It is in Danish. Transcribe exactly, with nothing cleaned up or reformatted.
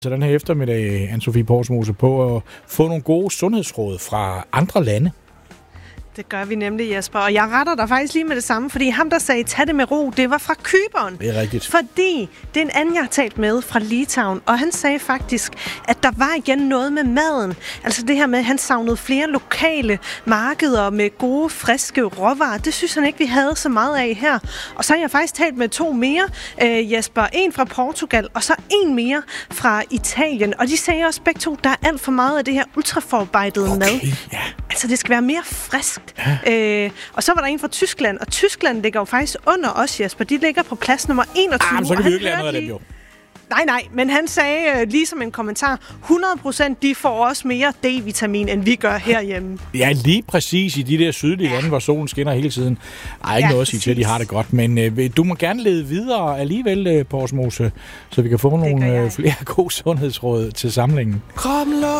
Så den her eftermiddag, Anne-Sophie Porsmose, på at få nogle gode sundhedsråd fra andre lande. Det gør vi nemlig, Jesper. Og jeg retter dig faktisk lige med det samme, fordi ham, der sagde, tag det med ro, det var fra Cypern. Det er rigtigt. Fordi det er en anden, jeg har talt med fra Litauen, og han sagde faktisk, at der var igen noget med maden. Altså det her med, at han savnede flere lokale markeder med gode, friske råvarer. Det synes han ikke, vi havde så meget af her. Og så har jeg faktisk talt med to mere, øh, Jesper. En fra Portugal, og så en mere fra Italien. Og de sagde også begge to, der er alt for meget af det her ultraforarbejdede okay, mad. Ja. Altså det skal være mere frisk. Ja. Øh, og så var der en fra Tyskland, og Tyskland ligger jo faktisk under os, Jesper. De ligger på plads nummer enogtyve. Ah, så kan vi jo ikke lære noget af dem, jo. Nej, nej, men han sagde øh, ligesom en kommentar, hundrede procent de får også mere D-vitamin, end vi gør herhjemme. Ja, lige præcis i de der sydlige ja. lande, hvor solen skinner hele tiden. Ej, ikke ja, noget at sige til, at de har det godt. Men øh, du må gerne lede videre alligevel, øh, Porsmose, så vi kan få nogle øh, flere gode sundhedsråd til samlingen.